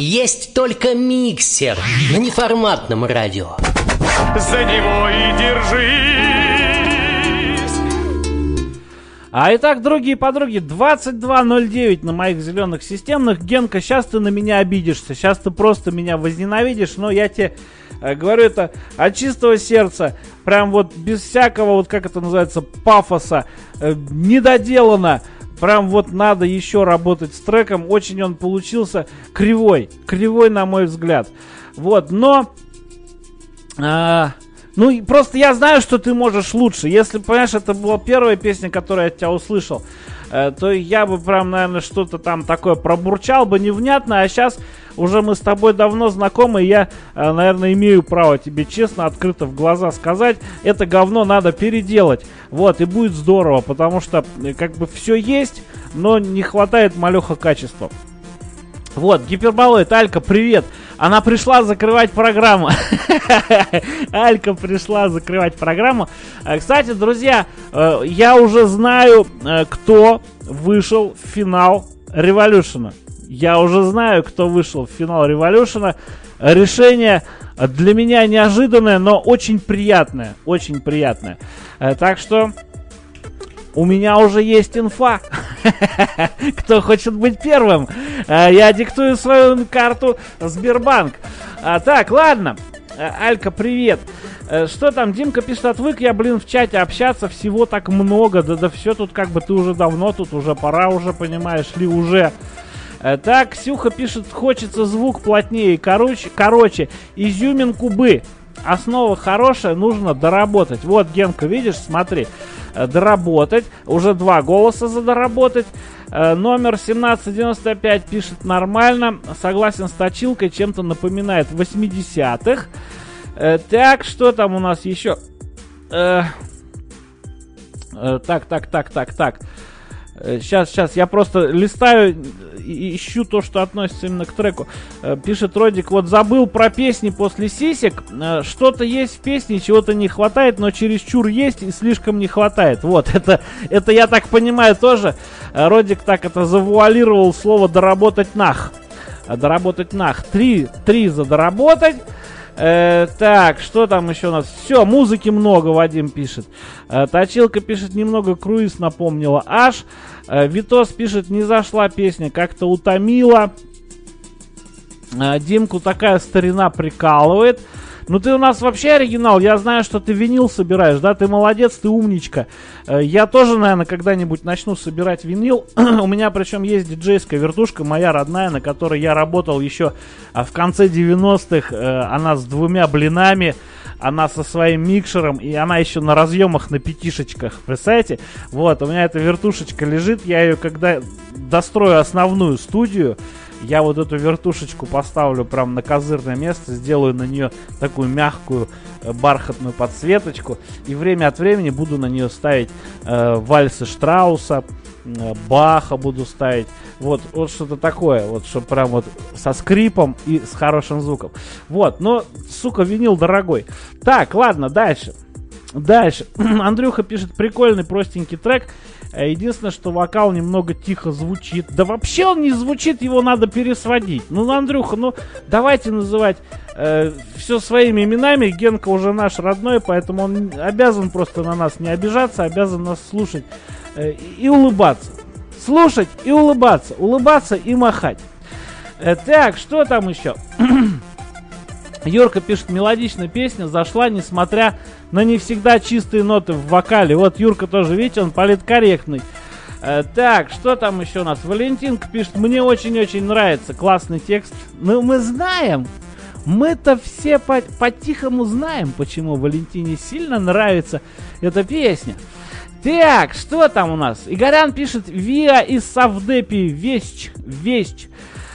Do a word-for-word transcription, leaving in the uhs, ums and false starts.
Есть только миксер на неформатном радио. За него и держись. А итак, другие подруги, двадцать два ноль девять на моих зеленых системных. Генка, сейчас ты на меня обидишься, сейчас ты просто меня возненавидишь, но я тебе э, говорю это от чистого сердца, прям вот без всякого, вот как это называется, пафоса, э, недоделано. Прям вот надо еще работать с треком. Очень он получился кривой. Кривой, на мой взгляд. Вот, но... А, ну, и просто я знаю, что ты можешь лучше. Если, понимаешь, это была первая песня, которую я от тебя услышал, э, то я бы прям, наверное, что-то там такое пробурчал бы невнятно. А сейчас уже мы с тобой давно знакомы. И я, э, наверное, имею право тебе честно, открыто в глаза сказать. Это говно надо переделать. Вот, и будет здорово. Потому что, э, как бы, все есть, но не хватает малеха качества. Вот, гиперболоид, Алька, привет. Она пришла закрывать программу. Алька пришла закрывать программу. Кстати, друзья, я уже знаю, кто вышел в финал Революшена. Я уже знаю, кто вышел в финал Революшена. Решение для меня неожиданное, но очень приятное. Очень приятное. Так что у меня уже есть инфа. Кто хочет быть первым? Я диктую свою карту Сбербанк. А, так, ладно. Алька, привет. Что там? Димка пишет: отвык я, блин, в чате общаться, всего так много. Да да все тут как бы, ты уже давно тут, уже пора уже, понимаешь ли, уже. Так, Ксюха пишет: хочется звук плотнее. Короче, короче, изюминку бы. Основа хорошая, нужно доработать. Вот, Генка, видишь, смотри. Доработать. Уже два голоса за доработать. Номер семнадцать девяносто пять пишет: нормально. Согласен с точилкой, чем-то напоминает восьмидесятых. Так, что там у нас еще? Так, так, так, так, так. Сейчас, сейчас, я просто листаю и ищу то, что относится именно к треку. Пишет Родик: вот забыл про песни после сисек. Что-то есть в песне, чего-то не хватает, но чересчур есть и слишком не хватает. Вот, это, это я так понимаю тоже. Родик так это завуалировал слово «доработать нах». Доработать нах. Три, три за доработать. Э, так, что там еще у нас? Все, музыки много, Вадим пишет. Э, Точилка пишет: немного круиз напомнила аж. Э, Витос пишет: не зашла песня, как-то утомила. Э, Димку такая старина прикалывает. Ну ты у нас вообще оригинал, я знаю, что ты винил собираешь, да, ты молодец, ты умничка. Э, я тоже, наверное, когда-нибудь начну собирать винил. У меня причем есть диджейская вертушка, моя родная, на которой я работал еще а, в конце девяностых. Э, она с двумя блинами, она со своим микшером, и она еще на разъемах на пятишечках, представляете? Вот, у меня эта вертушечка лежит, я ее когда дострою основную студию, я вот эту вертушечку поставлю прям на козырное место, сделаю на нее такую мягкую э, бархатную подсветочку, и время от времени буду на нее ставить э, вальсы Штрауса, э, Баха буду ставить, вот, вот что-то такое, вот, чтобы прям вот со скрипом и с хорошим звуком. Вот, но, сука, винил дорогой. Так, ладно, дальше. Дальше. Андрюха пишет: прикольный, простенький трек. Единственное, что вокал немного тихо звучит. Да вообще он не звучит, его надо пересводить. Ну, Андрюха, ну давайте называть э, все своими именами. Генка уже наш родной, поэтому он обязан просто на нас не обижаться, обязан нас слушать э, и улыбаться. Слушать и улыбаться. Улыбаться и махать. Э, так, что там еще? Юрка пишет: мелодичная песня зашла, несмотря на не всегда чистые ноты в вокале. Вот Юрка тоже, видите, он политкорректный. Э, так, что там еще у нас? Валентинка пишет: мне очень-очень нравится, классный текст. Ну, мы знаем, мы-то все по- по-тихому знаем, почему Валентине сильно нравится эта песня. Так, что там у нас? Игорян пишет: Виа из Савдепи, вещь, вещь.